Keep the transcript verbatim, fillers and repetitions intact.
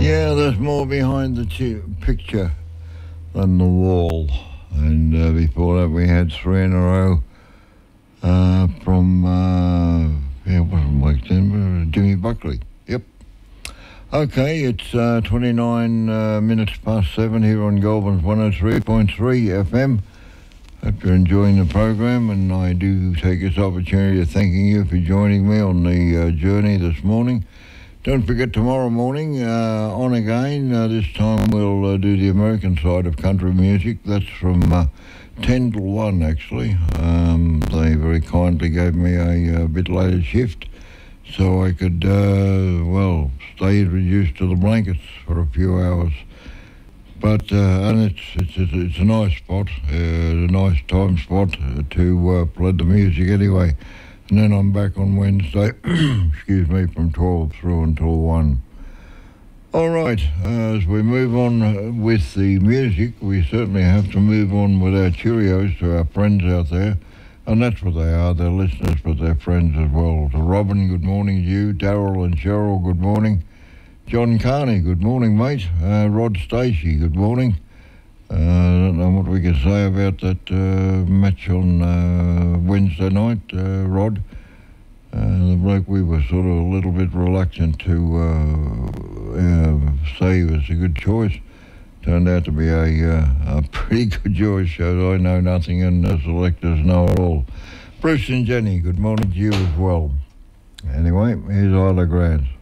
Yeah, there's more behind the t- picture than the wall. And uh, before that, we had three in a row uh, from, uh, yeah, it wasn't Mike Denver, Jimmy Buckley. Yep. Okay, it's uh, twenty-nine uh, minutes past seven here on Goulburn's one oh three point three F M. Hope you're enjoying the program, and I do take this opportunity of thanking you for joining me on the uh, journey this morning. Don't forget, tomorrow morning, uh, on again, uh, this time we'll uh, do the American side of country music. That's from uh, ten to one, actually. Um, they very kindly gave me a, a bit later shift so I could, uh, well, stay reduced to the blankets for a few hours. But, uh, and it's, it's, it's, it's a nice spot, uh, a nice time spot uh, to uh, play the music anyway. And then I'm back on Wednesday, excuse me, from twelve through until one. All right, uh, as we move on uh, with the music, we certainly have to move on with our Cheerios to our friends out there. And that's what they are, they're listeners, but they're friends as well. To Robin, good morning to you. Darryl and Cheryl, good morning. John Carney, good morning, mate. Uh, Rod Stacey, good morning. Uh, I don't know what we can say about that uh, match on uh, Wednesday night, uh, Rod. Uh, the bloke we were sort of a little bit reluctant to uh, uh, say was a good choice. Turned out to be a, uh, a pretty good choice, so I know nothing and the selectors know it all. Bruce and Jenny, good morning to you as well. Anyway, here's Isla Grant.